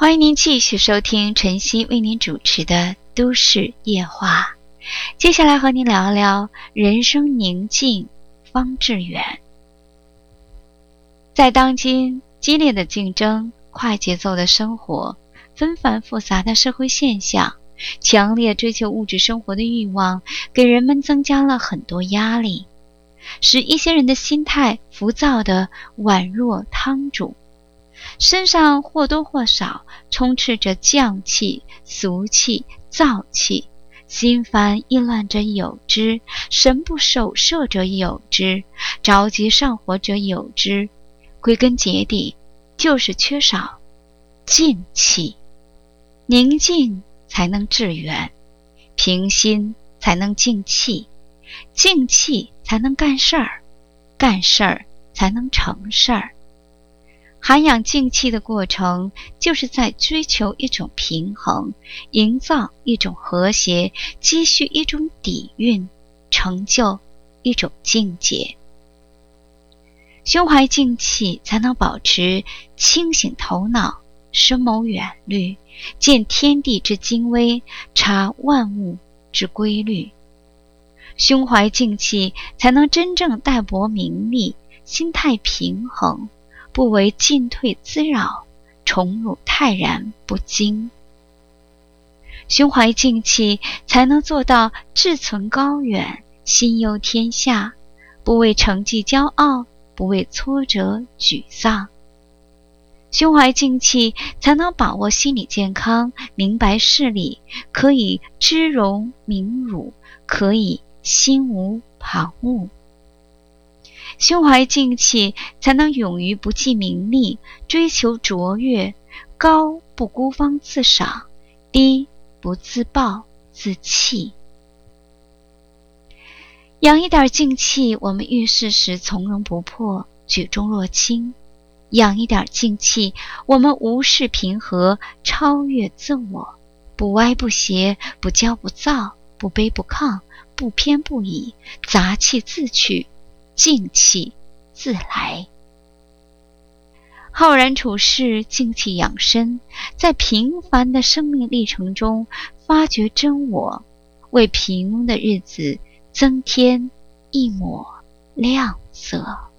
欢迎您继续收听晨曦为您主持的都市夜话。接下来和您聊聊人生宁静方致远。在当今激烈的竞争、快节奏的生活、纷繁复杂的社会现象，强烈追求物质生活的欲望给人们增加了很多压力，使一些人的心态浮躁的宛若汤煮，身上或多或少充斥着犟气、俗气、躁气，心烦意乱者有之，神不守舍者有之，着急上火者有之。归根结底，就是缺少静气。宁静才能致远，平心才能静气，静气才能干事儿，干事儿才能成事儿。涵养静气的过程，就是在追求一种平衡，营造一种和谐，积蓄一种底蕴，成就一种境界。胸怀静气，才能保持清醒头脑，深谋远虑，见天地之精微，察万物之规律。胸怀静气，才能真正淡泊名利，心态平衡，不为进退滋扰，宠辱泰然不惊。胸怀静气，才能做到志存高远，心忧天下，不为成绩骄傲，不为挫折沮丧。胸怀静气，才能把握心理健康，明白事理，可以知荣明辱，可以心无旁骛。胸怀静气，才能勇于不计名利，追求卓越，高不孤芳自赏，低不自暴自弃。养一点静气，我们遇事时从容不迫，举重若轻；养一点静气，我们无事平和，超越自我，不歪不斜，不骄不躁，不卑不亢，不偏不倚，杂气自去，静气自来。浩然处世，静气养身，在平凡的生命历程中发掘真我，为平庸的日子增添一抹亮色。